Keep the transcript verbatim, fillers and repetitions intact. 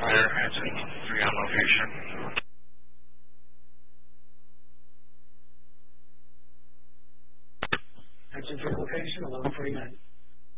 Clear, Hanson three on location. Hanson three location, eleven forty-nine.